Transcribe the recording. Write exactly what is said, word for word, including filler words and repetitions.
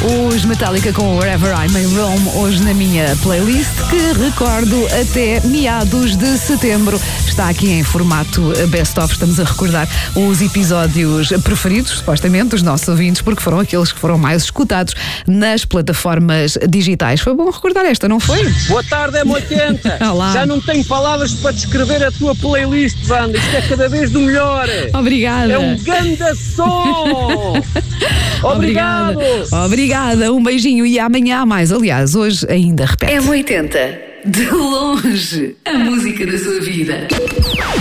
Os Metallica com Wherever I May Roam, hoje na minha playlist, que recordo até meados de setembro. Está aqui em formato best-of, estamos a recordar os episódios preferidos, supostamente, dos nossos ouvintes, porque foram aqueles que foram mais escutados nas plataformas digitais. Foi bom recordar esta, não foi? Boa tarde, M oitenta. Olá. Já não tenho palavras para descrever a tua playlist, Wanda. Isto é cada vez do melhor. Obrigada. É um ganda som. Obrigado. Obrigada. Obrigada. Um beijinho e amanhã há mais. Aliás, hoje ainda repete. M oitenta. De longe, a música da sua vida.